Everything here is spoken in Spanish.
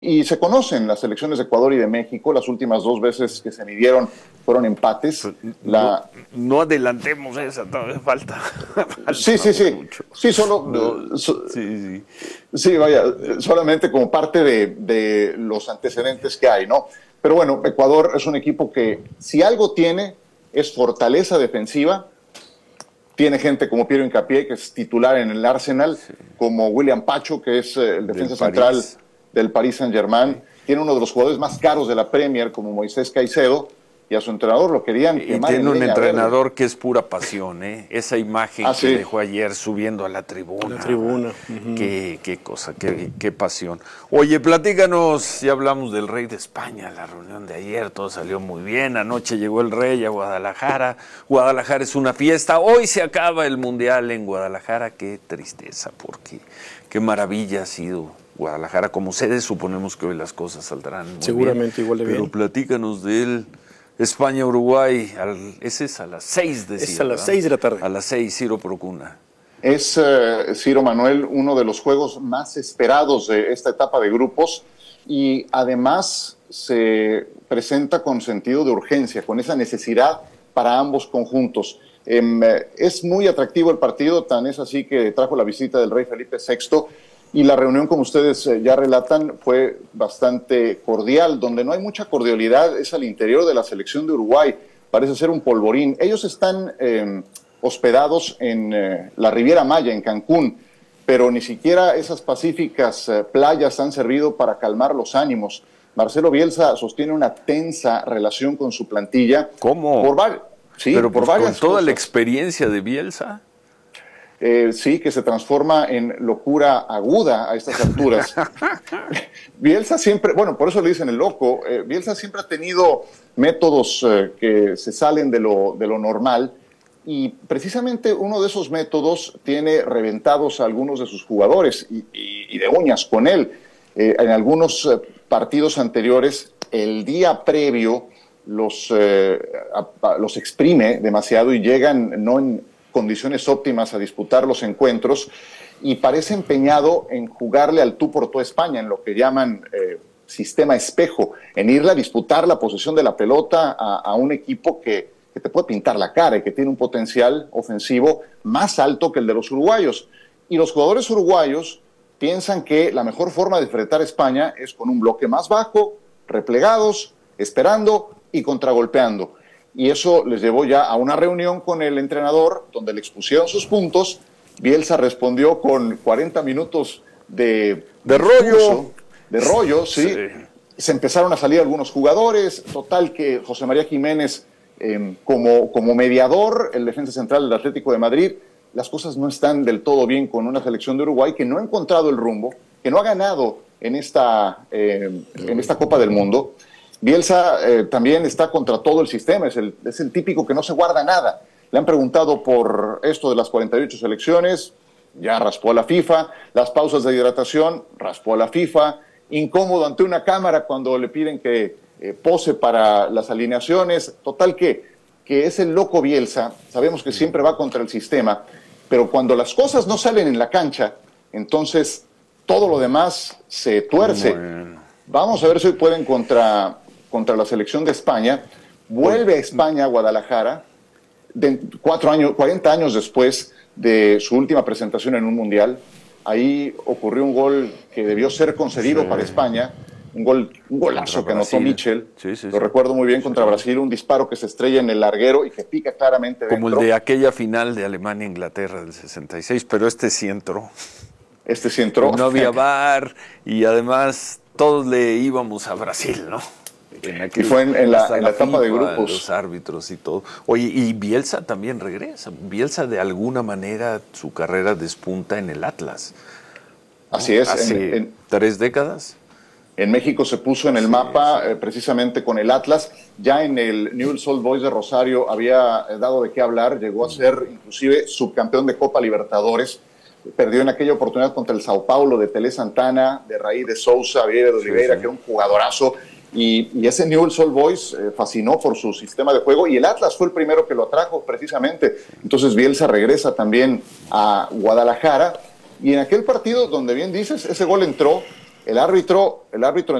Y se conocen las selecciones de Ecuador y de México. Las últimas dos veces que se midieron fueron empates. No, no adelantemos esa, todavía falta, Sí, falta sí, sí. mucho. Sí, solo. No, sí, sí. Sí, vaya, solamente como parte de los antecedentes que hay, ¿no? Pero bueno, Ecuador es un equipo que, si algo tiene, es fortaleza defensiva. Tiene gente como Piero Hincapié, que es titular en el Arsenal, Sí. como William Pacho, que es el Del defensa central París. del Paris Saint-Germain. Sí. Tiene uno de los jugadores más caros de la Premier, como Moisés Caicedo, y a su entrenador lo querían Y quemar tiene en un leña verde. entrenador que es pura pasión, ¿eh? Esa imagen Ah, que sí. dejó ayer subiendo a la A la tribuna. tribuna. Ujú. Qué cosa, qué pasión. Oye, platícanos, ya hablamos del rey de España, la reunión de ayer, todo salió muy bien. Anoche llegó el rey a Guadalajara. Guadalajara es una fiesta. Hoy se acaba el Mundial en Guadalajara. Qué tristeza, porque qué maravilla ha sido Guadalajara. Como sede, suponemos que hoy las cosas saldrán muy Seguramente bien. igual de Pero bien. platícanos de él. España-Uruguay, ese es a las 6 de Es a las 6 de la tarde. A las 6, Ciro Procuna. Es, Ciro Manuel, uno de los juegos más esperados de esta etapa de grupos y además se presenta con sentido de urgencia, con esa necesidad para ambos conjuntos. Es muy atractivo el partido, tan es así que trajo la visita del rey Felipe VI y la reunión, como ustedes ya relatan, fue bastante cordial. Donde no hay mucha cordialidad es al interior de la selección de Uruguay. Parece ser un polvorín. Ellos están hospedados en la Riviera Maya, en Cancún, pero ni siquiera esas pacíficas playas han servido para calmar los ánimos. Marcelo Bielsa sostiene una tensa relación con su plantilla. ¿Cómo? Sí, pero por pues, varias con toda cosas. la experiencia de Bielsa. Sí, que se transforma en locura aguda a estas alturas. Bielsa siempre, bueno, por eso le dicen el loco, Bielsa siempre ha tenido métodos que se salen de lo normal y precisamente uno de esos métodos tiene reventados a algunos de sus jugadores y de uñas con él. En algunos partidos anteriores, el día previo los exprime demasiado y llegan no en condiciones óptimas a disputar los encuentros y parece empeñado en jugarle al tú por tú a España, en lo que llaman sistema espejo, en irle a disputar la posesión de la pelota a un equipo que te puede pintar la cara y que tiene un potencial ofensivo más alto que el de los uruguayos. Y los jugadores uruguayos piensan que la mejor forma de enfrentar a España es con un bloque más bajo, replegados, esperando y contragolpeando. Y eso les llevó ya a una reunión con el entrenador donde le expusieron sus puntos. Bielsa respondió con 40 minutos de rollo. De rollo, sí. Sí. Se empezaron a salir algunos jugadores. Total que José María Jiménez, como mediador, el defensa central del Atlético de Madrid, las cosas no están del todo bien con una selección de Uruguay que no ha encontrado el rumbo, que no ha ganado en esta Copa del Mundo. Bielsa también está contra todo el sistema, es el típico que no se guarda nada. Le han preguntado por esto de las 48 selecciones, ya raspó a la FIFA, las pausas de hidratación, raspó a la FIFA, incómodo ante una cámara cuando le piden que pose para las alineaciones, total que es el loco Bielsa, sabemos que siempre va contra el sistema, pero cuando las cosas no salen en la cancha, entonces todo lo demás se tuerce. Bueno. Vamos a ver si hoy pueden contra la selección de España. Vuelve a España, a Guadalajara, 40 años después de su última presentación en un mundial. Ahí ocurrió un gol que debió ser concedido para España, un golazo Contra que anotó Brasil. Michel. Sí, sí, Lo sí. recuerdo muy bien contra Brasil, un disparo que se estrella en el larguero y que pica claramente Como dentro. el de aquella final de Alemania-Inglaterra del 66, pero este sí entró. Este sí entró. No había VAR y además todos le íbamos a Brasil, ¿no? Y fue en la hasta etapa de FIFA, grupos. los árbitros y todo. Oye, y Bielsa también regresa. Bielsa de alguna manera su carrera despunta en el Atlas. Así es. Hace 3 décadas. En México se puso en el mapa precisamente con el Atlas. Ya en el Newell's Old Boys de Rosario había dado de qué hablar. Llegó a ser inclusive subcampeón de Copa Libertadores. Perdió en aquella oportunidad contra el Sao Paulo de Tele Santana, de Raí de Sousa, Vieira de Oliveira, que era un jugadorazo. Y ese Newell's Old Boys fascinó por su sistema de juego y el Atlas fue el primero que lo atrajo precisamente. Entonces Bielsa regresa también a Guadalajara y en aquel partido donde bien dices, ese gol entró El árbitro